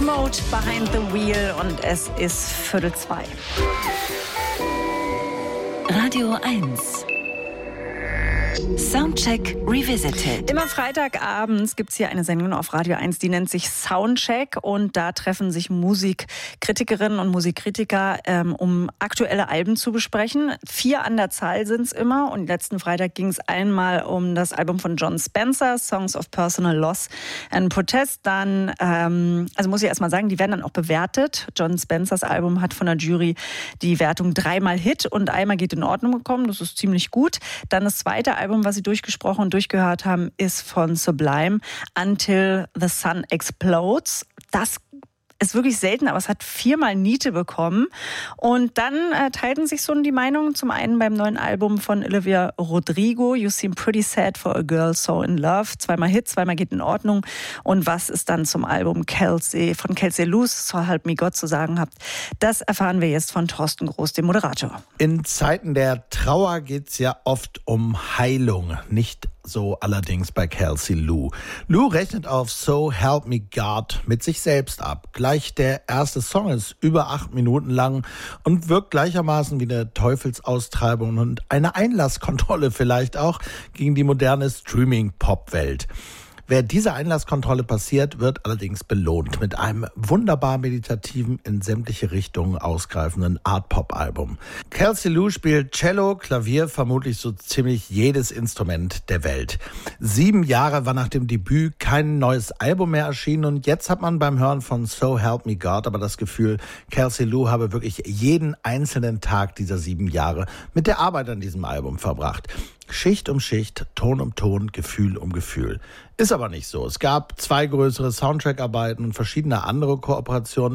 Mode, Behind the Wheel, und es ist 1:45. Radio 1. Soundcheck Revisited. Immer Freitagabends gibt es hier eine Sendung auf Radio 1, die nennt sich Soundcheck, und da treffen sich Musikkritikerinnen und Musikkritiker, um aktuelle Alben zu besprechen. 4 an der Zahl sind es immer, und letzten Freitag ging es einmal um das Album von Jon Spencer, Songs of Personal Loss and Protest. Dann, also muss ich erstmal sagen, die werden dann auch bewertet. Jon Spencers Album hat von der Jury die Wertung 3-mal Hit und 1-mal geht in Ordnung bekommen. Das ist ziemlich gut. Dann das zweite Album, was Sie durchgesprochen und durchgehört haben, ist von Sublime, Until the Sun Explodes. Das ist wirklich selten, aber es hat 4-mal Niete bekommen. Und dann teilten sich so die Meinungen. Zum einen beim neuen Album von Olivia Rodrigo, You Seem Pretty Sad for a Girl So in Love. 2-mal Hit, 2-mal geht in Ordnung. Und was es dann zum Album von Kelsey Lewis, So Help Me God, zu sagen habt, das erfahren wir jetzt von Thorsten Groß, dem Moderator. In Zeiten der Trauer geht's ja oft um Heilung, nicht so allerdings bei Kelsey Lou. Lou rechnet auf So Help Me God mit sich selbst ab. Gleich der erste Song ist über 8 Minuten lang und wirkt gleichermaßen wie eine Teufelsaustreibung und eine Einlasskontrolle vielleicht auch gegen die moderne Streaming-Pop-Welt. Wer diese Einlasskontrolle passiert, wird allerdings belohnt mit einem wunderbar meditativen, in sämtliche Richtungen ausgreifenden Art-Pop-Album. Kelsey Lou spielt Cello, Klavier, vermutlich so ziemlich jedes Instrument der Welt. 7 Jahre war nach dem Debüt kein neues Album mehr erschienen, und jetzt hat man beim Hören von So Help Me God aber das Gefühl, Kelsey Lou habe wirklich jeden einzelnen Tag dieser 7 Jahre mit der Arbeit an diesem Album verbracht. Schicht um Schicht, Ton um Ton, Gefühl um Gefühl. Ist aber nicht so. Es gab 2 größere Soundtrack-Arbeiten und verschiedene andere Kooperationen.